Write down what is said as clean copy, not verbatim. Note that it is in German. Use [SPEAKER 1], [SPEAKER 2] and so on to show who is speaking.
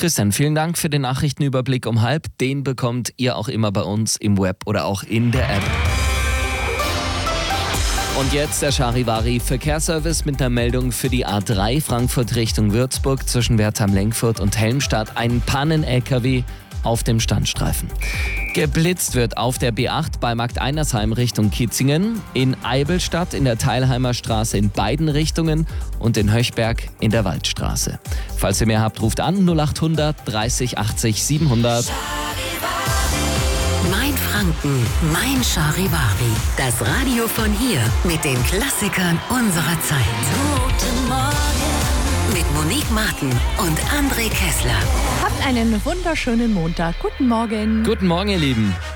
[SPEAKER 1] Christian, vielen Dank für den Nachrichtenüberblick um 12:30. Den bekommt ihr auch immer bei uns im Web oder auch in der App. Und jetzt der Charivari-Verkehrsservice mit einer Meldung für die A3 Frankfurt Richtung Würzburg zwischen Wertheim-Lenkfurt und Helmstadt. Ein Pannen-LKW auf dem Standstreifen. Geblitzt wird auf der B8 bei Markt Einersheim Richtung Kitzingen, in Eibelstadt in der Teilheimer Straße in beiden Richtungen und in Höchberg in der Waldstraße. Falls ihr mehr habt, ruft an 0800 30 80 700.
[SPEAKER 2] Mein Franken, mein Charivari. Das Radio von hier mit den Klassikern unserer Zeit. Guten Morgen. Mit Monique Martin und André Kessler.
[SPEAKER 3] Habt einen wunderschönen Montag. Guten Morgen.
[SPEAKER 1] Guten Morgen, ihr Lieben.